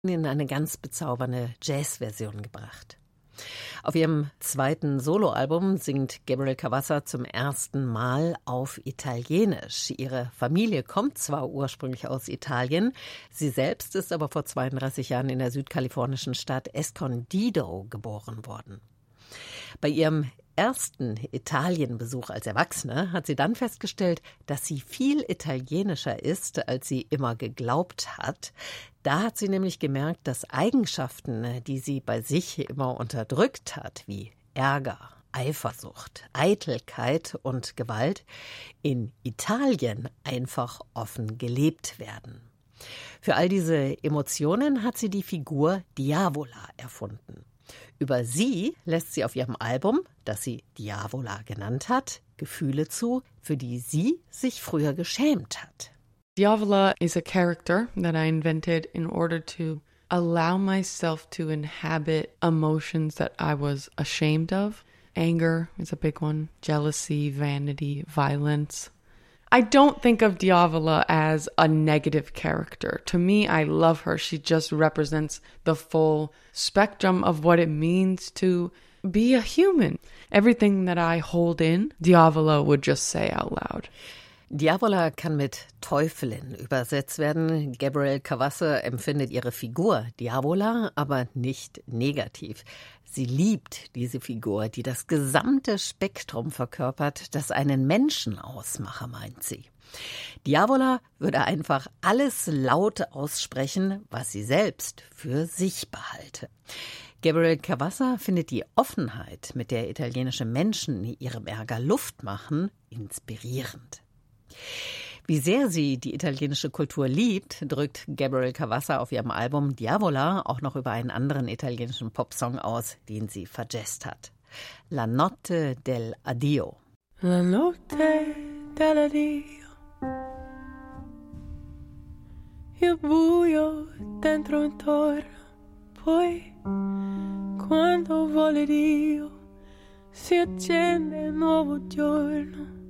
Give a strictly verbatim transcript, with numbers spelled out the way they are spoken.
in eine ganz bezaubernde Jazzversion gebracht. Auf ihrem zweiten Soloalbum singt Gabrielle Cavazza zum ersten Mal auf Italienisch. Ihre Familie kommt zwar ursprünglich aus Italien, sie selbst ist aber vor zweiunddreißig Jahren in der südkalifornischen Stadt Escondido geboren worden. Bei ihrem ersten Italienbesuch als Erwachsene hat sie dann festgestellt, dass sie viel italienischer ist, als sie immer geglaubt hat. Da hat sie nämlich gemerkt, dass Eigenschaften, die sie bei sich immer unterdrückt hat, wie Ärger, Eifersucht, Eitelkeit und Gewalt, in Italien einfach offen gelebt werden. Für all diese Emotionen hat sie die Figur Diavola erfunden. Über sie lässt sie auf ihrem Album, das sie Diavola genannt hat, Gefühle zu, für die sie sich früher geschämt hat. Diavola is a character that I invented in order to allow myself to inhabit emotions that I was ashamed of. Anger is a big one, jealousy, vanity, violence. I don't think of Diavola as a negative character. To me, I love her. She just represents the full spectrum of what it means to be a human. Everything that I hold in, Diavola would just say out loud. Diavola kann mit Teufelin übersetzt werden. Gabrielle Cavazza empfindet ihre Figur Diavola aber nicht negativ. Sie liebt diese Figur, die das gesamte Spektrum verkörpert, das einen Menschen ausmache, meint sie. Diavola würde einfach alles laut aussprechen, was sie selbst für sich behalte. Gabrielle Cavazza findet die Offenheit, mit der italienische Menschen ihrem Ärger Luft machen, inspirierend. Wie sehr sie die italienische Kultur liebt, drückt Gabrielle Cavazza auf ihrem Album Diavola auch noch über einen anderen italienischen Popsong aus, den sie verjazzt hat. La notte dell'addio. La notte dell'addio. Il buio dentro intorno. Poi, quando vuole Dio, si accende un nuovo giorno.